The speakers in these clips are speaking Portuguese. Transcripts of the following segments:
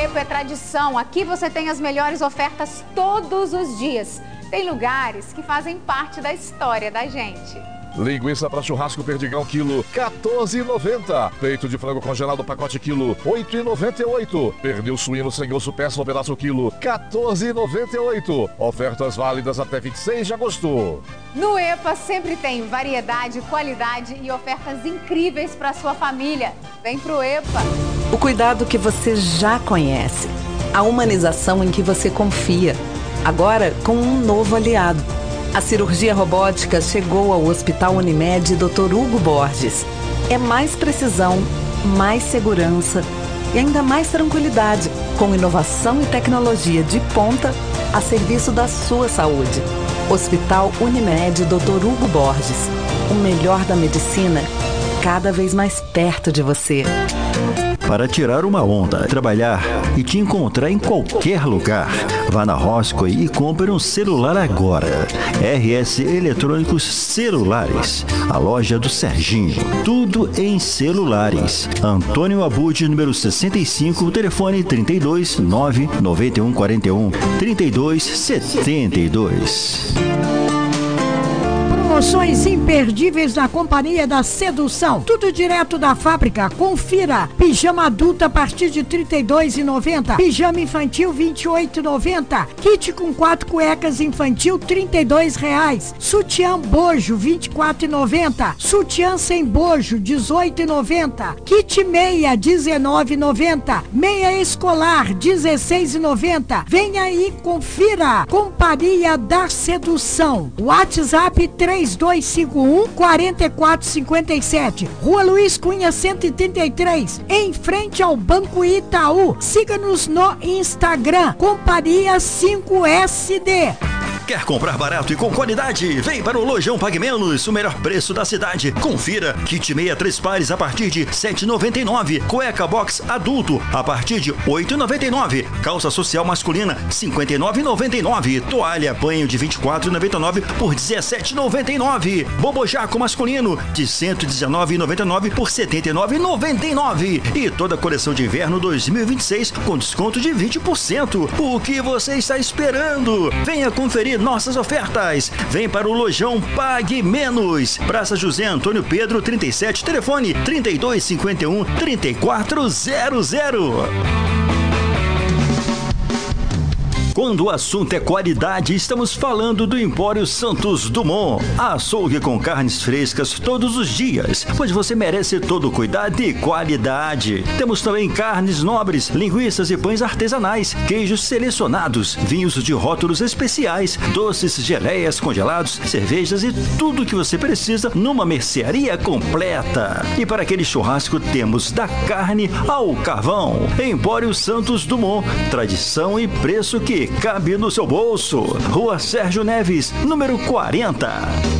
EPA é tradição. Aqui você tem as melhores ofertas todos os dias. Tem lugares que fazem parte da história da gente. Linguiça para churrasco perdigão quilo, R$ 14,90. Peito de frango congelado pacote quilo, R$ 8,98. Pernil suíno sem osso peça pedaço quilo, R$ 14,98. Ofertas válidas até 26 de agosto. No EPA sempre tem variedade, qualidade e ofertas incríveis para sua família. Vem pro EPA. O cuidado que você já conhece. A humanização em que você confia. Agora com um novo aliado. A cirurgia robótica chegou ao Hospital Unimed Dr. Hugo Borges. É mais precisão, mais segurança e ainda mais tranquilidade, com inovação e tecnologia de ponta a serviço da sua saúde. Hospital Unimed Dr. Hugo Borges. O melhor da medicina, cada vez mais perto de você. Para tirar uma onda, trabalhar e te encontrar em qualquer lugar. Vá na Roscoe e compre um celular agora. RS Eletrônicos Celulares, a loja do Serginho. Tudo em celulares. Antônio Abud, número 65, telefone 32 991 41 32 72. Promoções imperdíveis na Companhia da Sedução. Tudo direto da fábrica. Confira. Pijama adulto a partir de R$ 32,90. Pijama infantil R$ 28,90. Kit com 4 cuecas infantil R$ 32,00. Sutiã bojo R$ 24,90. Sutiã sem bojo R$ 18,90. Kit meia R$ 19,90. Meia escolar R$ 16,90. Venha aí, confira. Companhia da Sedução. WhatsApp 3251-4457. Rua Luiz Cunha 133, em frente ao Banco Itaú. Siga-nos no Instagram, Companhia 5SD. Quer comprar barato e com qualidade? Vem para o Lojão Pague Menos, o melhor preço da cidade. Confira, kit meia 3 pares a partir de R$ 7,99. Cueca box adulto a partir de R$ 8,99. Calça social masculina R$ 59,99. Toalha banho de R$ 24,99 por R$ 17,99. Bobojaco masculino de R$ 119,99 por R$ 79,99. E toda a coleção de inverno 2026 com desconto de 20%. O que você está esperando? Venha conferir nossas ofertas. Vem para o Lojão Pague Menos. Praça José Antônio Pedro 37, telefone 3251 3400. Quando o assunto é qualidade, estamos falando do Empório Santos Dumont. Açougue com carnes frescas todos os dias, pois você merece todo o cuidado e qualidade. Temos também carnes nobres, linguiças e pães artesanais, queijos selecionados, vinhos de rótulos especiais, doces, geleias, congelados, cervejas e tudo o que você precisa numa mercearia completa. E para aquele churrasco temos da carne ao carvão. Empório Santos Dumont, tradição e preço que cabe no seu bolso. Rua Sérgio Neves, número 40.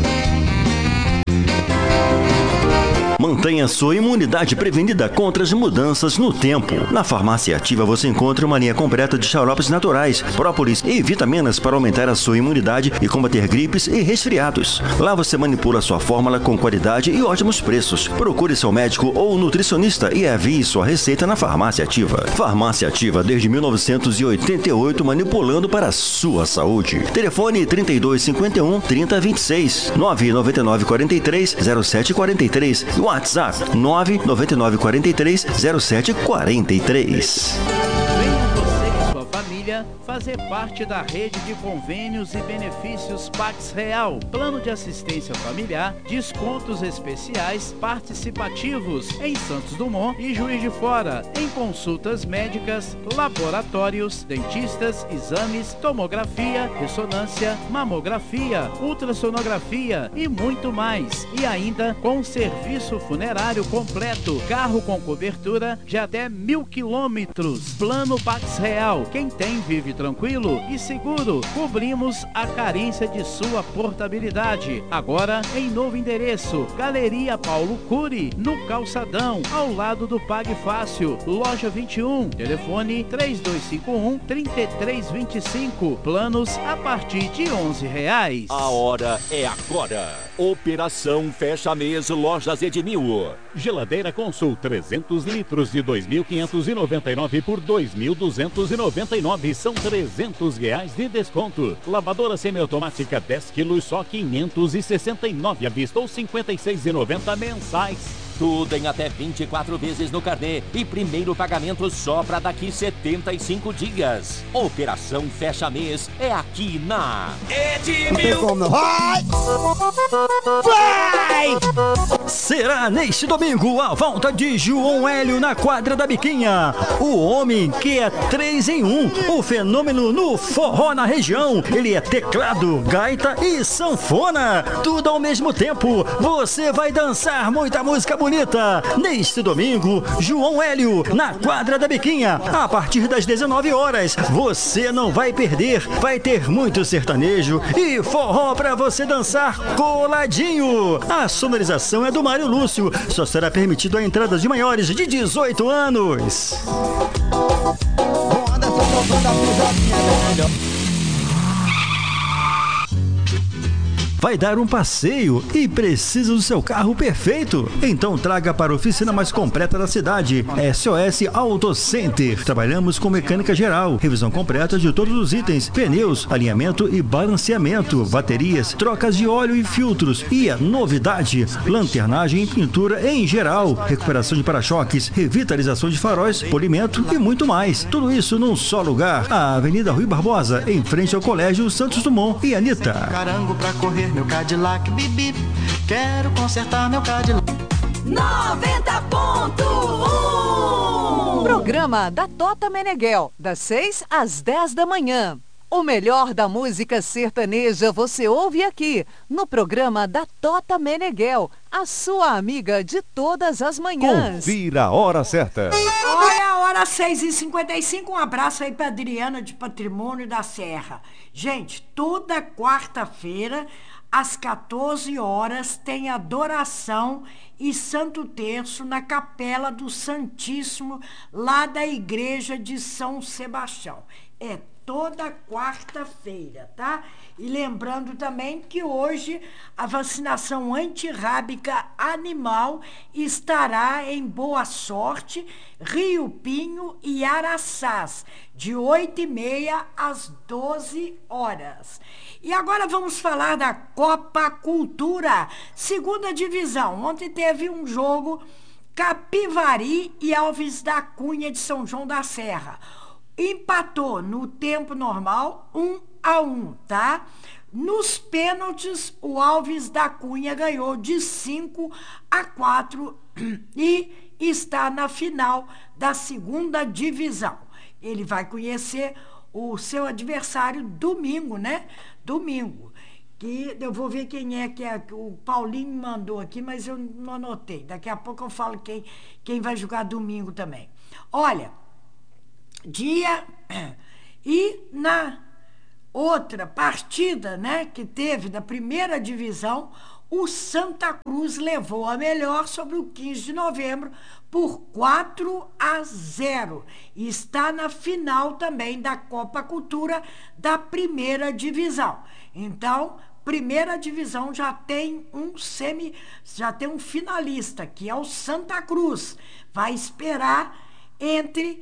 Mantenha sua imunidade prevenida contra as mudanças no tempo. Na Farmácia Ativa você encontra uma linha completa de xaropes naturais, própolis e vitaminas para aumentar a sua imunidade e combater gripes e resfriados. Lá você manipula sua fórmula com qualidade e ótimos preços. Procure seu médico ou nutricionista e envie sua receita na Farmácia Ativa. Farmácia Ativa desde 1988, manipulando para a sua saúde. Telefone 3251 3026 999 43 0743. WhatsApp 999 43 0743. Família fazer parte da rede de convênios e benefícios Pax Real, plano de assistência familiar, descontos especiais participativos em Santos Dumont e Juiz de Fora, em consultas médicas, laboratórios, dentistas, exames, tomografia, ressonância, mamografia, ultrassonografia e muito mais. E ainda com serviço funerário completo, carro com cobertura de até 1.000 quilômetros. Plano Pax Real. Quem tem vive tranquilo e seguro. Cobrimos a carência de sua portabilidade. Agora em novo endereço, Galeria Paulo Cury, no Calçadão, ao lado do Pague Fácil, loja 21. Telefone 3251-3325. Planos a partir de R$11. A hora é agora. Operação Fecha Mês Lojas Edmil. Geladeira Consul 300 litros de 2.599 por 2.299, são R$300 de desconto. Lavadora semiautomática 10 quilos, só 569 à vista ou 56,90 mensais. Tudo em até 24 vezes no carnê e primeiro pagamento só para daqui 75 dias. Operação Fecha Mês é aqui na Edmil. Vai! Será neste domingo a volta de João Hélio na quadra da Biquinha. O homem que é 3 em 1. O fenômeno no forró na região. Ele é teclado, gaita e sanfona. Tudo ao mesmo tempo. Você vai dançar muita música bonita. Neste domingo, João Hélio, na quadra da Biquinha, a partir das 19 horas. Você não vai perder, vai ter muito sertanejo e forró pra você dançar coladinho. A sonorização é do Mário Lúcio, só será permitido a entrada de maiores de 18 anos. Vai dar um passeio e precisa do seu carro perfeito? Então traga para a oficina mais completa da cidade, SOS Auto Center. Trabalhamos com mecânica geral, revisão completa de todos os itens, pneus, alinhamento e balanceamento, baterias, trocas de óleo e filtros. E a novidade, lanternagem e pintura em geral, recuperação de para-choques, revitalização de faróis, polimento e muito mais. Tudo isso num só lugar, a Avenida Rui Barbosa, em frente ao Colégio Santos Dumont e Anitta. Carango pra correr meu Cadillac, bibi, quero consertar meu Cadillac. 90.1 Programa da Tota Meneghel, das 6 às 10 da manhã. O melhor da música sertaneja você ouve aqui, no programa da Tota Meneghel, a sua amiga de todas as manhãs. Confira a hora certa. Olha a hora 6h55, um abraço aí pra Adriana de Patrimônio da Serra. Gente, toda quarta-feira, às 14 horas, tem adoração e Santo Terço na Capela do Santíssimo, lá da Igreja de São Sebastião. É toda quarta-feira, tá? E lembrando também que hoje a vacinação antirrábica animal estará em Boa Sorte, Rio Pinho e Araçás, de 8h30 às 12 horas. E agora vamos falar da Copa Cultura, segunda divisão. Ontem teve um jogo Capivari e Alves da Cunha de São João da Serra. Empatou no tempo normal 1-1, tá? Nos pênaltis, o Alves da Cunha ganhou de 5-4 e está na final da segunda divisão. Ele vai conhecer o seu adversário domingo, né? Domingo. Que eu vou ver quem é que o Paulinho me mandou aqui, mas eu não anotei. Daqui a pouco eu falo quem vai jogar domingo também. Olha, e na outra partida, né, que teve da primeira divisão, o Santa Cruz levou a melhor sobre o 15 de novembro por 4-0 e está na final também da Copa Cultura da primeira divisão. Então, primeira divisão já tem um finalista, que é o Santa Cruz. Vai esperar entre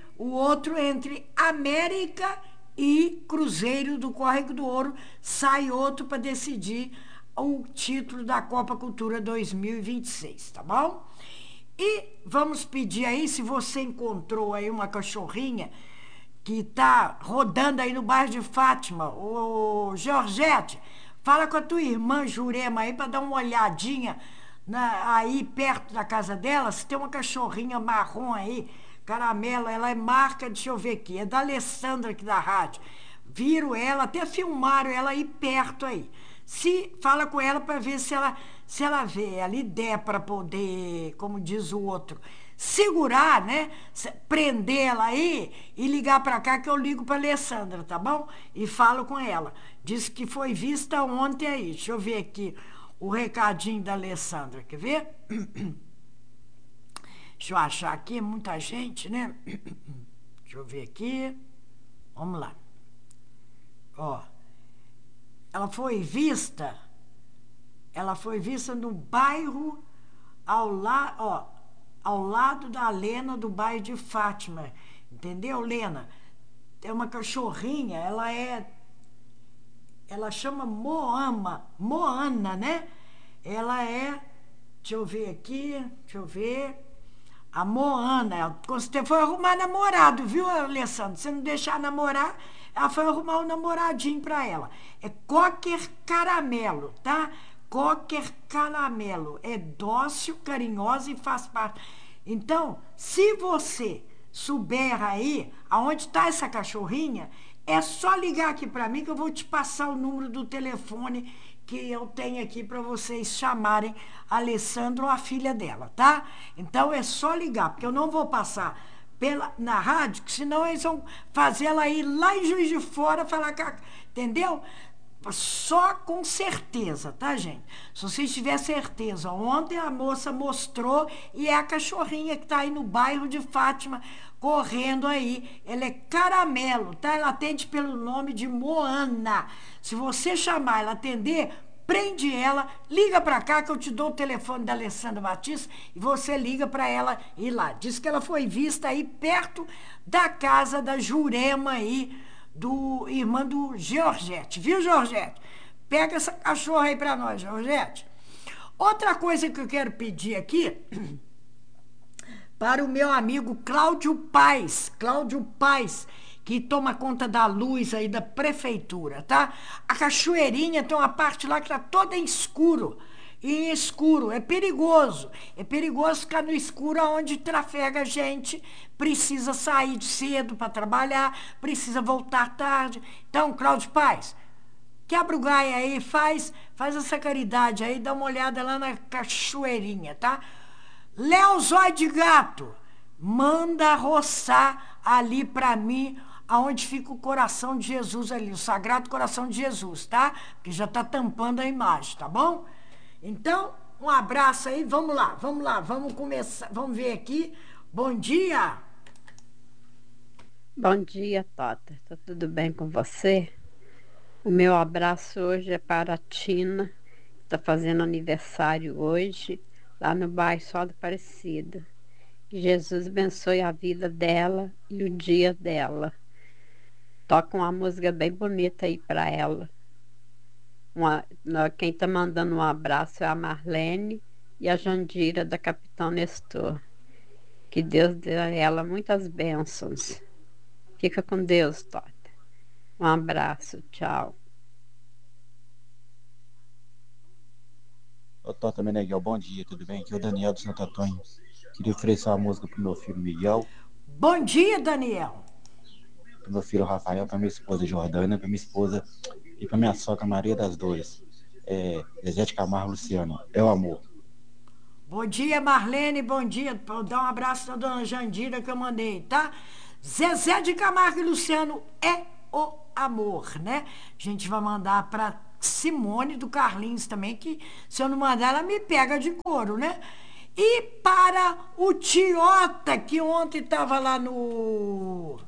América e Cruzeiro do Córrego do Ouro, sai outro para decidir o título da Copa Cultura 2026, tá bom? E vamos pedir aí, se você encontrou aí uma cachorrinha que tá rodando aí no bairro de Fátima, ô Georgette, fala com a tua irmã Jurema aí para dar uma olhadinha aí perto da casa dela, se tem uma cachorrinha marrom aí, caramelo, ela é marca, deixa eu ver aqui, é da Alessandra aqui da rádio. Viram ela, até filmaram ela aí perto aí. Fala com ela para ver se ela vê, ela ideia para poder, como diz o outro, segurar, né? Prender ela aí e ligar para cá que eu ligo para Alessandra, tá bom? E falo com ela. Diz que foi vista ontem aí. Deixa eu ver aqui o recadinho da Alessandra, quer ver? Deixa eu achar aqui, muita gente, né? Deixa eu ver aqui. Vamos lá. Ó. Ela foi vista no bairro ao lado, ó, ao lado da Lena, do bairro de Fátima. Entendeu, Lena? É uma cachorrinha, ela chama Moana, né? Ela é, deixa eu ver, a Moana. Você foi arrumar namorado, viu, Alessandro? Se não deixar namorar, ela foi arrumar um namoradinho pra ela. É Cocker Caramelo, tá? Cocker Caramelo. É dócil, carinhosa e faz parte. Então, se você souber aí aonde está essa cachorrinha, é só ligar aqui para mim que eu vou te passar o número do telefone que eu tenho aqui para vocês chamarem a Alessandra ou a filha dela, tá? Então é só ligar, porque eu não vou passar na rádio, que senão eles vão fazer ela ir lá em Juiz de Fora falar, entendeu? Só com certeza, tá, gente? Se vocês tiverem certeza, ontem a moça mostrou e é a cachorrinha que tá aí no bairro de Fátima, correndo aí. Ela é Caramelo, tá? Ela atende pelo nome de Moana. Se você chamar ela atender, prende ela, liga pra cá que eu te dou o telefone da Alessandra Batista e você liga pra ela ir lá. Diz que ela foi vista aí perto da casa da Jurema aí, irmã do Georgette, viu, Georgette? Pega essa cachorra aí pra nós, Georgette. Outra coisa que eu quero pedir aqui para o meu amigo Cláudio Paes, que toma conta da luz aí da prefeitura, tá? A cachoeirinha tem uma parte lá que tá toda em escuro, é perigoso ficar no escuro onde trafega gente, precisa sair cedo para trabalhar, precisa voltar tarde. Então, Cláudio Paes, quebra o galho aí, faz essa caridade aí, dá uma olhada lá na cachoeirinha, tá? Léo Zóio de Gato, manda roçar ali para mim, aonde fica o coração de Jesus ali, o Sagrado Coração de Jesus, tá? Porque já tá tampando a imagem, tá bom? Então, um abraço aí, vamos lá, vamos começar, vamos ver aqui. Bom dia! Bom dia, Tota. Tá tudo bem com você? O meu abraço hoje é para a Tina, que está fazendo aniversário hoje, lá no bairro Sol da Aparecida. Que Jesus abençoe a vida dela e o dia dela. Toca uma música bem bonita aí para ela. Quem está mandando um abraço é a Marlene e a Jandira, da Capitão Nestor. Que Deus dê a ela muitas bênçãos. Fica com Deus, Tota. Um abraço, tchau. Ô, Tota Meneghel, bom dia, tudo bem? Aqui é o Daniel do Santo Antônio. Queria oferecer uma música pro meu filho Miguel. Bom dia, Daniel. Pro meu filho Rafael, pra minha esposa Jordânia, pra minha esposa e pra minha sogra Maria das Dores. Zezé de Camargo Luciano, é o amor. Bom dia, Marlene, bom dia. Vou dar um abraço na dona Jandira que eu mandei, tá? Zezé de Camargo e Luciano, é o amor, né? A gente vai mandar pra Simone do Carlinhos também, que se eu não mandar, ela me pega de couro, né? E para o Tiota, que ontem estava lá no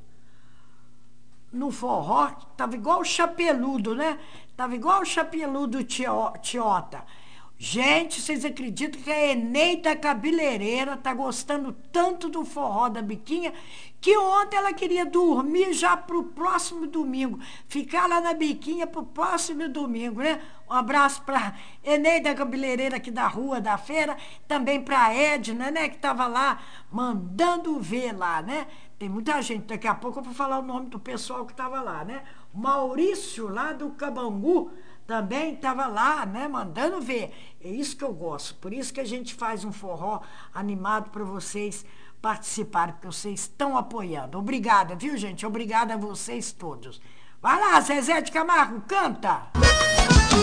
forró, tava igual o Chapeludo, né? Tava igual o Chapeludo Tiota. Gente, vocês acreditam que a Eneida Cabeleireira tá gostando tanto do forró da Biquinha que ontem ela queria dormir já pro próximo domingo. Ficar lá na Biquinha pro próximo domingo, né? Um abraço pra Eneida Cabeleireira aqui da rua, da feira. Também pra Edna, né? Que tava lá mandando ver lá, né? Tem muita gente. Daqui a pouco eu vou falar o nome do pessoal que tava lá, né? Maurício, lá do Cabangu, também estava lá, né, mandando ver. É isso que eu gosto. Por isso que a gente faz um forró animado para vocês participarem, porque vocês estão apoiando. Obrigada, viu, gente? Obrigada a vocês todos. Vai lá, Zezé de Camargo, canta!